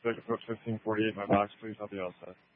Jacob Phillips, 1548, my box, please. I'll be all set.